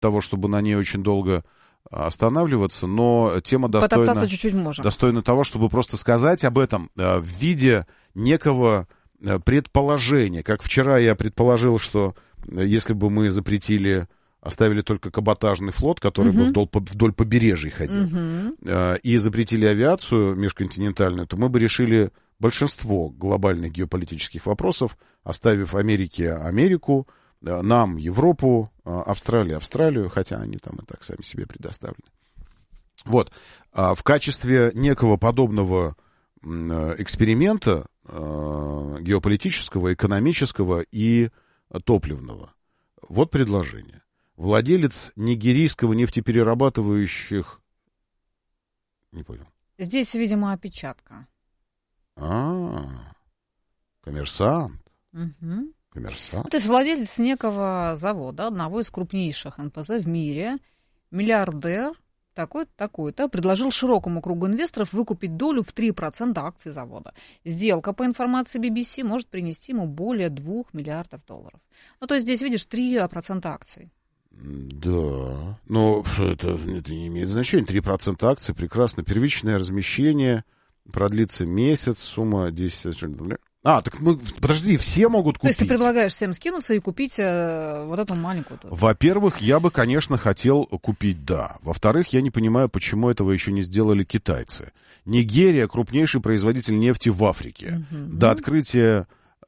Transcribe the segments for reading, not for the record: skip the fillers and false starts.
того, чтобы на ней очень долго останавливаться, но тема чуть-чуть достойна того, чтобы просто сказать об этом в виде некого предположения. Как вчера я предположил, что если бы мы оставили только каботажный флот, который бы вдоль побережья ходил, и запретили авиацию межконтинентальную, то мы бы решили большинство глобальных геополитических вопросов, оставив Америке Америку, нам Европу, Австралию, хотя они там и так сами себе предоставлены. Вот. В качестве некого подобного эксперимента геополитического, экономического и топливного. Вот предложение. Владелец нигерийского нефтеперерабатывающих... Не понял. Здесь, видимо, опечатка. Коммерсант. Угу. Коммерсант. То есть владелец некого завода, одного из крупнейших НПЗ в мире, миллиардер, такой-то, предложил широкому кругу инвесторов выкупить долю в 3% акций завода. Сделка, по информации BBC, может принести ему более $2 миллиардов. Ну, то есть здесь, видишь, 3% акций. Да, но это не имеет значения. 3% акций, прекрасно. Первичное размещение продлится месяц, сумма 10... так подожди, все могут купить. То есть ты предлагаешь всем скинуться и купить вот эту маленькую долю? Во-первых, я бы, конечно, хотел купить, да. Во-вторых, я не понимаю, почему этого еще не сделали китайцы. Нигерия — крупнейший производитель нефти в Африке. До открытия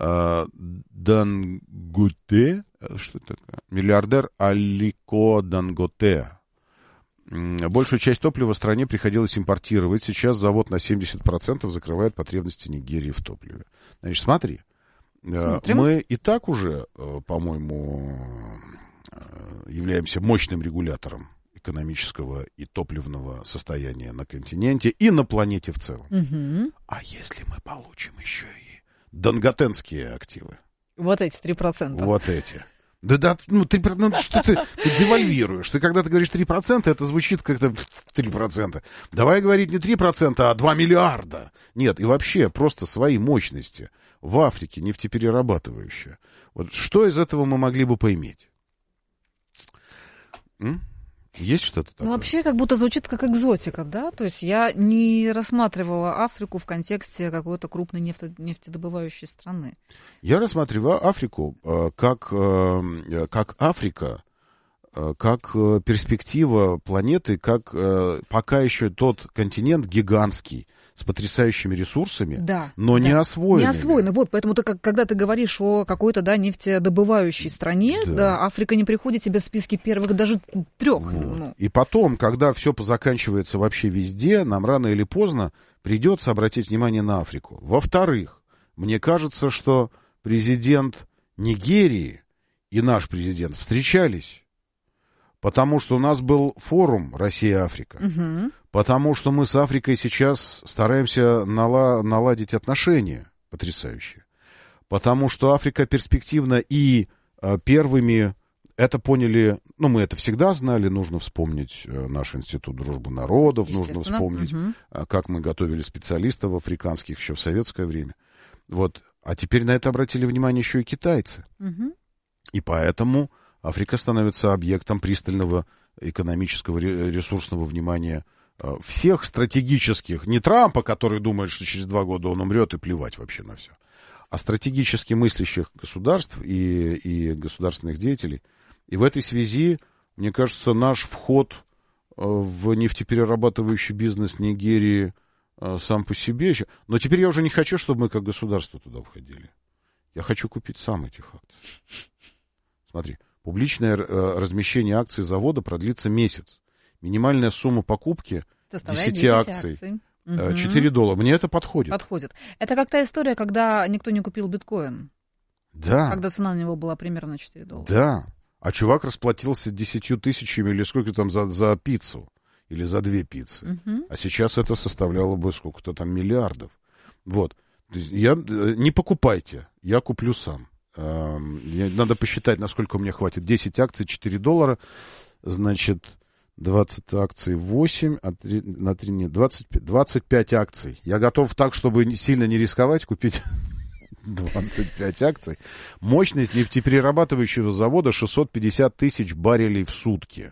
Данготе, что это такое? Миллиардер Алико Данготе. Большую часть топлива в стране приходилось импортировать. Сейчас завод на 70% закрывает потребности Нигерии в топливе. Значит, смотри. Мы и так уже, по-моему, являемся мощным регулятором экономического и топливного состояния на континенте и на планете в целом. А если мы получим еще и данготенские активы? Вот эти 3%. Вот эти. Да, что ты девальвируешь. Когда ты говоришь 3%, это звучит как-то 3%. Давай говорить не 3%, а 2 миллиарда. Нет, и вообще просто свои мощности в Африке нефтеперерабатывающие. Вот что из этого мы могли бы поиметь? Есть что-то такое? Ну, вообще, как будто звучит как экзотика, да? То есть я не рассматривала Африку в контексте какой-то крупной нефтедобывающей страны. Я рассматриваю Африку как Африка, как перспектива планеты, как пока еще тот континент гигантский, с потрясающими ресурсами, но не освоенными. Не освоены. Вот, поэтому когда ты говоришь о какой-то нефтедобывающей стране, Африка не приходит тебе в списке первых даже 3. Вот. И потом, когда все позаканчивается вообще везде, нам рано или поздно придется обратить внимание на Африку. Во-вторых, мне кажется, что президент Нигерии и наш президент встречались. Потому что у нас был форум «Россия-Африка». Потому что мы с Африкой сейчас стараемся наладить отношения потрясающие. Потому что Африка перспективна, и первыми это поняли, мы это всегда знали, нужно вспомнить наш Институт дружбы народов, нужно вспомнить, как мы готовили специалистов африканских еще в советское время. Вот. А теперь на это обратили внимание еще и китайцы. И поэтому Африка становится объектом пристального экономического ресурсного внимания всех стратегических, не Трампа, который думает, что через 2 года он умрет, и плевать вообще на все, а стратегически мыслящих государств и государственных деятелей. И в этой связи, мне кажется, наш вход в нефтеперерабатывающий бизнес Нигерии сам по себе еще... Но теперь я уже не хочу, чтобы мы как государство туда входили. Я хочу купить сам этих акций. Смотри. Публичное размещение акций завода продлится месяц. Минимальная сумма покупки 10 акций. $4. Мне это подходит. Подходит. Это как та история, когда никто не купил биткоин. Да. Когда цена на него была примерно $4. Да. А чувак расплатился 10 тысячами или сколько там за пиццу. Или за 2 пиццы. А сейчас это составляло бы сколько-то там миллиардов. Вот. Не покупайте. Я куплю сам. Надо посчитать, насколько мне хватит. 10 акций, $4, значит, 20 акций, 8, а 3, на 3 нет, 25 акций. Я готов так, чтобы сильно не рисковать, купить 25 акций. Мощность нефтеперерабатывающего завода 650 тысяч баррелей в сутки.